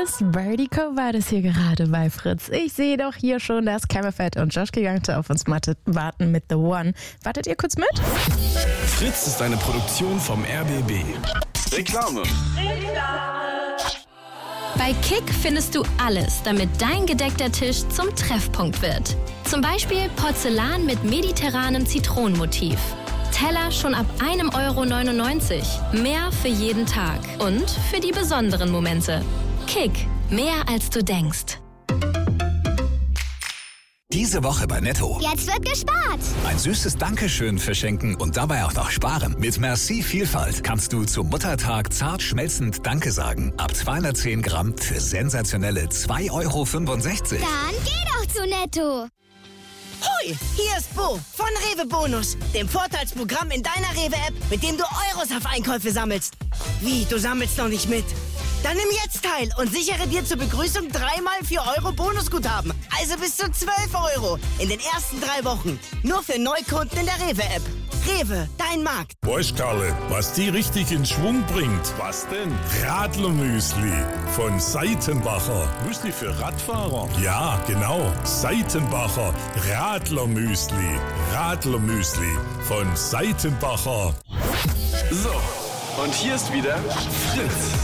Tschüss, Birdie Co. war das hier gerade bei Fritz. Ich sehe doch hier schon, dass Cammerfett und Josh Gigante auf uns warten mit The One. Wartet ihr kurz mit? Fritz ist eine Produktion vom RBB. Reklame. Bei Kick findest du alles, damit dein gedeckter Tisch zum Treffpunkt wird. Zum Beispiel Porzellan mit mediterranem Zitronenmotiv. Teller schon ab 1,99 €. Mehr für jeden Tag und für die besonderen Momente. Kick, mehr als du denkst. Diese Woche bei Netto. Jetzt wird gespart. Ein süßes Dankeschön verschenken und dabei auch noch sparen. Mit Merci Vielfalt kannst du zum Muttertag zart schmelzend Danke sagen. Ab 210 Gramm für sensationelle 2,65 €. Dann geh doch zu Netto. Hoi, hier ist Bo von Rewe Bonus, dem Vorteilsprogramm in deiner Rewe-App, mit dem du Euros auf Einkäufe sammelst. Wie, du sammelst noch nicht mit? Dann nimm jetzt teil und sichere dir zur Begrüßung 3x 4 € Bonusguthaben. Also bis zu 12 € in den ersten 3 Wochen. Nur für Neukunden in der Rewe-App. Rewe, dein Markt. Weißt Karle, was die richtig in Schwung bringt? Was denn? Radlermüsli von Seitenbacher. Müsli für Radfahrer? Ja, genau. Seitenbacher Radlermüsli. Radlermüsli von Seitenbacher. So, und hier ist wieder Fritz.